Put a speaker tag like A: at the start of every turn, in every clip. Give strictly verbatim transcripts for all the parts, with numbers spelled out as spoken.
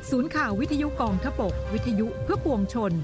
A: ศูนย์ข่าววิทยุกองทพบกวิทยุเพื่อปวงชน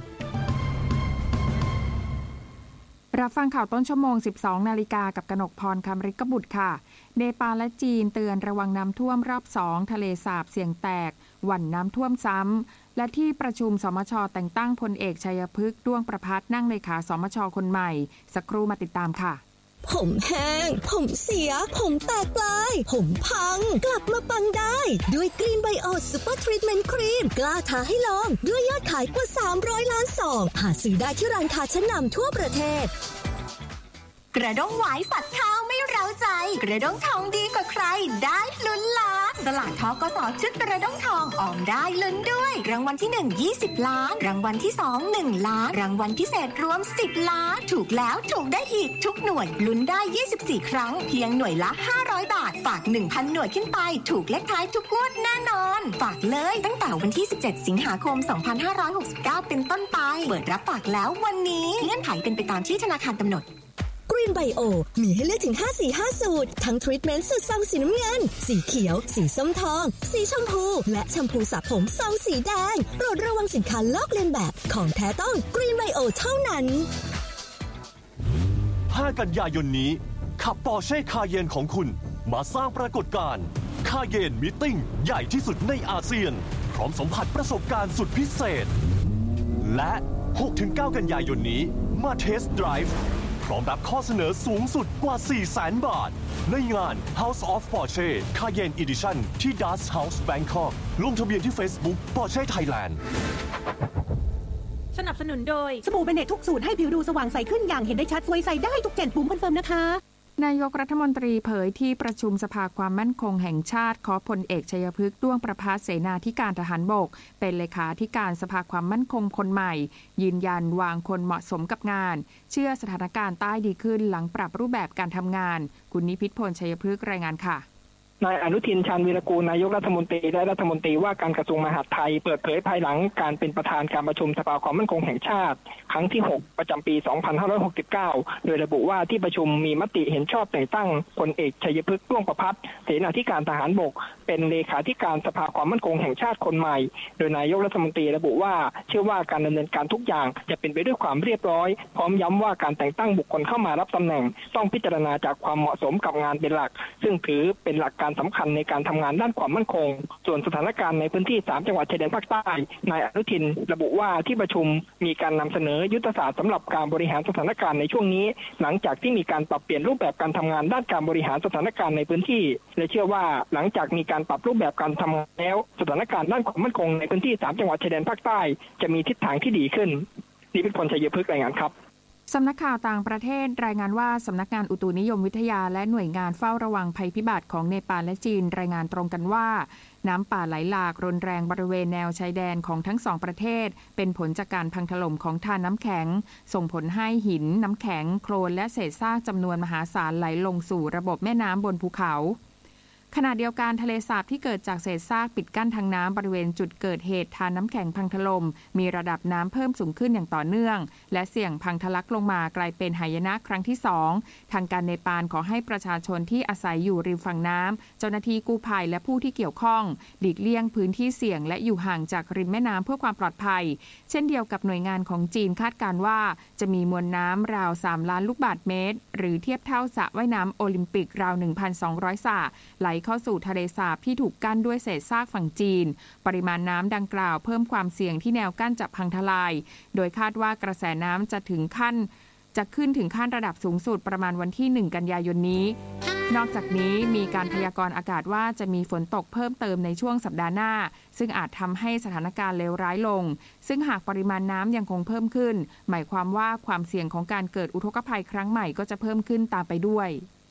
A: รับฟังข่าวต้นชั่วโมง สิบสองนาฬิกากับกนกพรคำฤกบุตรค่ะเนปาลและจีนเตือนระวังน้ำท่วมรอบสองทะเลสาบเสี่ยงแตกหวั่นน้ำท่วมซ้ำและที่ประชุมสมชแต่งตั้งพลเอกชัยพฤกษ์ด้วงประภัสนั่งเลขาสมชคนใหม่สักครู่มาติดตามค่ะ
B: ผมแห้งผมเสียผมแตกปลายผมพังกลับมาปังได้ด้วยกรีนไบโอซูเปอร์ทรีทเมนต์ครีมกล้าท้าให้ลองด้วยยอดขายกว่าสามร้อยล้านซองหาซื้อได้ที่ร้านค้าชั้นนำทั่วประเทศกระด้งหวายฝัดข้าวไม่เร้าใจกระด้งทองดีกว่าใครได้ลุ้นล้านสลากทกส.ชุดกระด้งทองออมได้ลุ้นด้วยรางวัลที่หนึ่ง ยี่สิบล้านรางวัลที่สอง หนึ่งล้านรางวัลพิเศษรวมสิบล้านถูกแล้วถูกได้อีกทุกหน่วยลุ้นได้ยี่สิบสี่ครั้งเพียงหน่วยละห้าร้อยบาทฝาก หนึ่งพัน หน่วยขึ้นไปถูกเลขท้ายทุกงวดแน่นอนฝากเลยตั้งแต่วันที่สิบเจ็ดสิงหาคมสองพันห้าร้อยหกสิบเก้าเป็นต้นไปเปิดรับฝากแล้ววันนี้เงื่อนไขเป็นไปตามที่ธนาคารกำหนดGreen Bio มีให้เลือกถึงห้าสีห้าสูตรทั้งทรีทเมนต์สูตรซองสีน้ำเงินสีเขียวสีส้มทองสีชมพูและแชมพูสระผมซองสีแดงโปรดระวังสินค้าลอกเลียนแบบของแท้ต้อง Green Bio เท่านั้น
C: ห้ากันยายนนี้ขับ Porsche Cayenne ของคุณมาสร้างปรากฏการณ์ Cayenne Meeting ใหญ่ที่สุดในอาเซียนพร้อมสัมผัสประสบการณ์สุดพิเศษและ หกถึงเก้า กันยายนนี้มา Test Driveพร้อมรับข้อเสนอสูงสุดกว่า สี่แสน บาทในงาน House of Porsche Cayenne Edition ที่ Dust House Bangkok ลงทะเบียนที่ Facebook Porsche Thailand
D: สนับสนุนโดยสบู่เบเนตทุกสูตรให้ผิวดูสว่างใสขึ้นอย่างเห็นได้ชัดสวยใสได้ทุกเจนปุ่มคอนเฟิร์มนะคะ
A: นายกรัฐมนตรีเผยที่ประชุมสภาความมั่นคงแห่งชาติขอพลเอกชัยพฤกษ์ด้วงประภัสเสนาธิการทหารบกเป็นเลขาธิการสภาความมั่นคงคนใหม่ยืนยันวางคนเหมาะสมกับงานเชื่อสถานการณ์ใต้ดีขึ้นหลังปรับรูปแบบการทำงานคุณนิพิษพลชัยพฤกษ์รายงานค่ะ
E: นายอนุทินชาญวีรกูลนายกรัฐมนตรีและรัฐมนตรีว่าการกระทรวงมหาดไทยเปิดเผยภายหลังการเป็นประธานการประชุมสภาความมั่นคงแห่งชาติครั้งที่หกประจำปีสองพันห้าร้อยหกสิบเก้าโดยระบุว่าที่ประชุมมีมติเห็นชอบแต่งตั้งพลเอกชัยพฤกษ์ด้วงประภัสเสนาธิการทหารบกเป็นเลขาธิการสภาความมั่นคงแห่งชาติคนใหม่โดยนายกรัฐมนตรีระบุว่าเชื่อว่าการดำเนินการทุกอย่างจะเป็นไปด้วยความเรียบร้อยพร้อมย้ำว่าการแต่งตั้งบุคคลเข้ามารับตำแหน่งต้องพิจารณาจากความเหมาะสมกับงานเป็นหลักซึ่งถือเป็นหลักการสำคัญในการทำงานด้านความมั่นคงส่วนสถานการณ์ในพื้นที่สามจังหวัดชายแดนภาคใต้นายอนุทินระบุว่าที่ประชุมมีการนำเสนอยุทธศาสตร์สำหรับการบริหารสถานการณ์ในช่วงนี้หลังจากที่มีการปรับเปลี่ยนรูปแบบการทำงานด้านการบริหารสถานการณ์ในพื้นที่และเชื่อว่าหลังจากมีการปรับรูปแบบการทำงานแล้วสถานการณ์ด้านความมั่นคงในพื้นที่สามจังหวัดชายแดนภาคใต้จะมีทิศทางที่ดีขึ้นนิพิษพลชัยพฤกษ์รายงานครับ
A: สำนักข่าวต่างประเทศรายงานว่าสำนักงานอุตุนิยมวิทยาและหน่วยงานเฝ้าระวังภัยพิบัติของเนปาลและจีนรายงานตรงกันว่าน้ำป่าไหลหลากรุนแรงบริเวณแนวชายแดนของทั้งสองประเทศเป็นผลจากการพังถล่มของธารน้ำแข็งส่งผลให้หินน้ำแข็งโคลนและเศษซากจำนวนมหาศาลไหลลงสู่ระบบแม่น้ำบนภูเขาขณะเดียวกันทะเลสาบที่เกิดจากเศษซากปิดกั้นทางน้ำบริเวณจุดเกิดเหตุธารน้ำแข็งพังถล่มมีระดับน้ำเพิ่มสูงขึ้นอย่างต่อเนื่องและเสี่ยงพังทะลักลงมากลายเป็นหายนะครั้งที่สองทางการเนปาลขอให้ประชาชนที่อาศัยอยู่ริมฝั่งน้ำเจ้าหน้าที่กู้ภัยและผู้ที่เกี่ยวข้องหลีกเลี่ยงพื้นที่เสี่ยงและอยู่ห่างจากริมแม่น้ำเพื่อความปลอดภัยเช่นเดียวกับหน่วยงานของจีนคาดการณ์ว่าจะมีมวลน้ำราวสามล้านลูกบาศก์เมตรหรือเทียบเท่าสระว่ายน้ำโอลิมปิกราว หนึ่งพันสองร้อย สระไหลเข้าสู่ทะเลสาบที่ถูกกั้นด้วยเศษซากฝั่งจีนปริมาณน้ำดังกล่าวเพิ่มความเสี่ยงที่แนวกั้นจะพังทลายโดยคาดว่ากระแสน้ำจะถึงขั้นจะขึ้นถึงขั้นระดับสูงสุดประมาณวันที่หนึ่งกันยายนนี้นอกจากนี้มีการพยากรณ์อากาศว่าจะมีฝนตกเพิ่มเติมในช่วงสัปดาห์หน้าซึ่งอาจทำให้สถานการณ์เลวร้ายลงซึ่งหากปริมาณน้ำยังคงเพิ่มขึ้นหมายความว่าความเสี่ยงของการเกิดอุทกภัยครั้งใหม่ก็จะเพิ่มขึ้นตามไปด้วย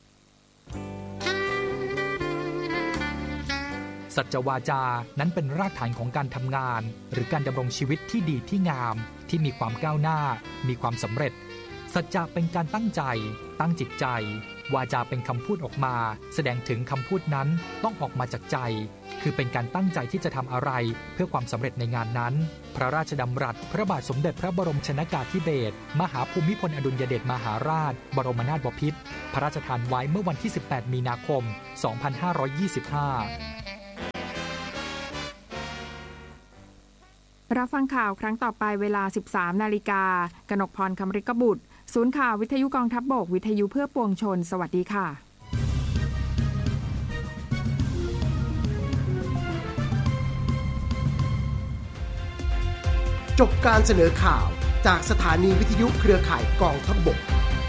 F: สัจวาจานั้นเป็นรากฐานของการทำงานหรือการดำรงชีวิตที่ดีที่งามที่มีความก้าวหน้ามีความสำเร็จสัจจะเป็นการตั้งใจตั้งจิตใจวาจาเป็นคำพูดออกมาแสดงถึงคำพูดนั้นต้องออกมาจากใจคือเป็นการตั้งใจที่จะทำอะไรเพื่อความสำเร็จในงานนั้นพระราชดำรัสพระบาทสมเด็จพระบรมชนกาธิเบศรมหาภูมิพลอดุลยเดชมหาราชบรมนาถบพิตรพระราชทานไว้เมื่อวันที่สิบแปดมีนาคมสองพันห้าร้อยยี่สิบห้า
A: รับฟังข่าวครั้งต่อไปเวลา สิบสามนาฬิกากนกพร คำริกบุตรศูนย์ข่าววิทยุกองทัพบกวิทยุเพื่อปวงชนสวัสดีค่ะ
G: จบการเสนอข่าวจากสถานีวิทยุเครือข่ายกองทัพบก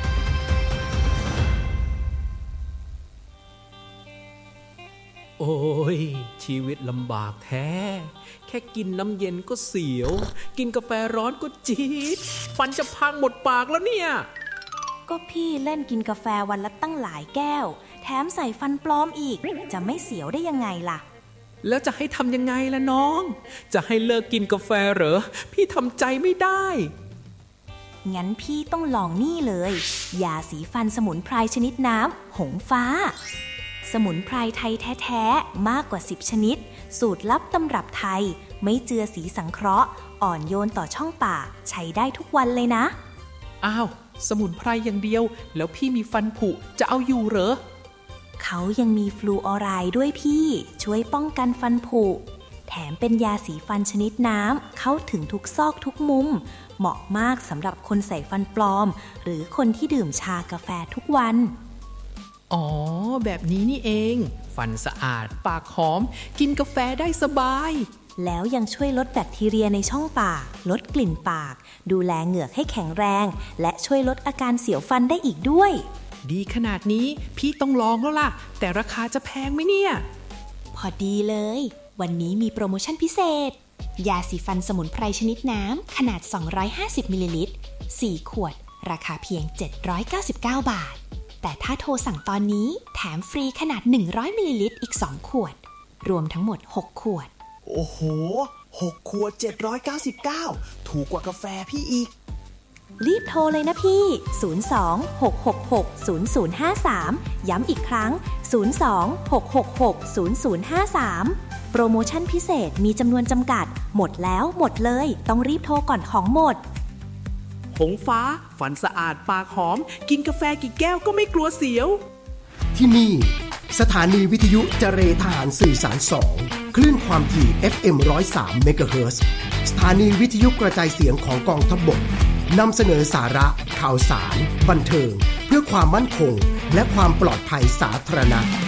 H: โอ้ยชีวิตลำบากแท้แค่กินน้ำเย็นก็เสียวกินกาแฟร้อนก็จี๊ดฟันจะพังหมดปากแล้วเนี่ย
I: ก็พี่เล่นกินกาแฟวันละตั้งหลายแก้วแถมใส่ฟันปลอมอีกจะไม่เสียวได้ยังไงล่ะ
H: แล้วจะให้ทำยังไงล่ะน้องจะให้เลิกกินกาแฟเหรอพี่ทำใจไม่ได้
I: งั้นพี่ต้องลองนี่เลยยาสีฟันสมุนไพรชนิดน้ำหงฟ้าสมุนไพรไทยแท้ๆมากกว่าสิบชนิดสูตรลับตำรับไทยไม่เจือสีสังเคราะห์อ่อนโยนต่อช่องปากใช้ได้ทุกวันเลยนะ
H: อ้าวสมุนไพรอย่างเดียวแล้วพี่มีฟันผุจะเอาอยู่เหรอ
I: เขายังมีฟลูออไรด์ด้วยพี่ช่วยป้องกันฟันผุแถมเป็นยาสีฟันชนิดน้ำเข้าถึงทุกซอกทุกมุมเหมาะมากสำหรับคนใส่ฟันปลอมหรือคนที่ดื่มชากาแฟทุกวัน
H: อ๋อแบบนี้นี่เองฟันสะอาดปากหอมกินกาแฟได้สบาย
I: แล้วยังช่วยลดแบคทีเรียในช่องปากลดกลิ่นปากดูแลเหงือกให้แข็งแรงและช่วยลดอาการเสียวฟันได้อีกด้วย
H: ดีขนาดนี้พี่ต้องลองแล้วล่ะแต่ราคาจะแพงไหมเนี่ย
I: พอดีเลยวันนี้มีโปรโมชั่นพิเศษยาสีฟันสมุนไพรชนิดน้ำขนาดสองร้อยห้าสิบมิลลิลิตรสี่ขวดราคาเพียงเจ็ดร้อยเก้าสิบเก้าบาทแต่ถ้าโทรสั่งตอนนี้แถมฟรีขนาดหนึ่งร้อยมิลลิลิตรอีกสองขวดรวมทั้งหมดหกขวด
J: โอ้โหหกขวดเจ็ดร้อยเก้าสิบเก้าถูกกว่ากาแฟพี่อีก
I: รีบโทรเลยนะพี่ศูนย์ สอง หก หก หก ศูนย์ ศูนย์ ห้า สามย้ำอีกครั้งศูนย์ สอง หก หก หก ศูนย์ ศูนย์ ห้า สามโปรโมชั่นพิเศษมีจำนวนจำกัดหมดแล้วหมดเลยต้องรีบโทรก่อนของหมด
H: หงฟ้าฟันสะอาดปากหอมกินกาแฟกี่แก้วก็ไม่กลัวเสียว
G: ที่นี่สถานีวิทยุเจเรทหารสื่อสารสองคลื่นความถี่ เอฟ เอ็ม หนึ่งร้อยสาม เมกะเฮิรตซ์สถานีวิทยุกระจายเสียงของกองทัพบกนำเสนอสาระข่าวสารบันเทิงเพื่อความมั่นคงและความปลอดภัยสาธารณะ